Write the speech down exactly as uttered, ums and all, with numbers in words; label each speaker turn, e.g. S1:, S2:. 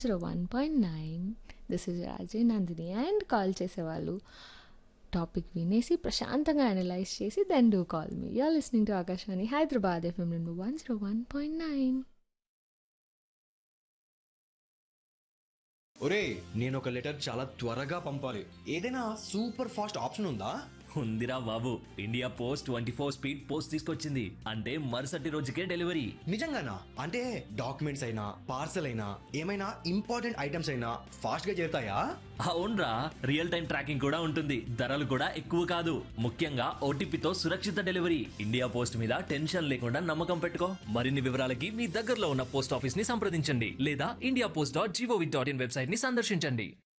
S1: Zero one point nine. This is Raje Nandini and call చేసేవాళ్ళు topic వినేసి ప్రశాంతంగా analyse చేసి then do call me. You're listening to Akashvani Hyderabad FM number one zero one point nine.
S2: ఒరే, నేను ఒక letter చాలా త్వరగా పంపాలి. ఏదైనా సూపర్ ఫాస్ట్ ఆప్షన్ ఉందా?
S3: ఉందిరా బాబు, India post twenty four speed post తీసుకొచ్చింది. అంటే మరుసటి రోజుకే డెలివరీ.
S2: నిజంగానా? అంటే డాక్యుమెంట్స్ అయినా పార్సల్ అయినా ఏమైనా ఇంపార్టెంట్ ఐటమ్స్ అయినా ఫాస్ట్ గా చేరుతాయా?
S3: అవునరా, రియల్ టైం ట్రాకింగ్ కూడా ఉంటుంది. ధరలు కూడా ఎక్కువ కాదు. ముఖ్యంగా ఓటీపీతో సురక్షిత డెలివరీ. ఇండియా పోస్ట్ మీద టెన్షన్ లేకుండా నమ్మకం పెట్టుకో. మరిన్ని వివరాలకి మీ దగ్గరలో ఉన్న పోస్ట్ ఆఫీస్ ని సంప్రదించండి లేదా India post dot GOV dot in website ని సందర్శించండి.